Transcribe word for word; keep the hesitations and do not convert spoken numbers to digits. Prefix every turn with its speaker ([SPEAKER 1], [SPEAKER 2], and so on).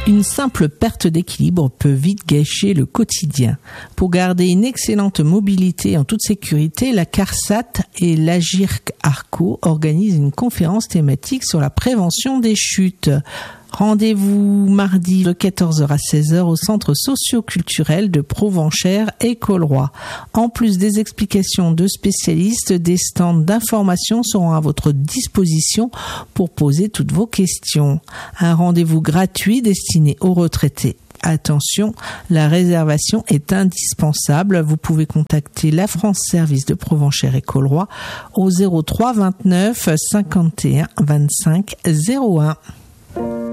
[SPEAKER 1] Une simple perte d'équilibre peut vite gâcher le quotidien. Pour garder une excellente mobilité en toute sécurité, la CARSAT et l'Agirc Arco organisent une conférence thématique sur la prévention des chutes. Rendez-vous mardi de quatorze heures à seize heures au centre socio-culturel de Provenchères et Colroy. En plus des explications de spécialistes, des stands d'information seront à votre disposition pour poser toutes vos questions. Un rendez-vous gratuit destiné aux retraités. Attention, la réservation est indispensable. Vous pouvez contacter la France Service de Provenchères et Colroy au zéro trois vingt-neuf cinquante et un vingt-cinq zéro un.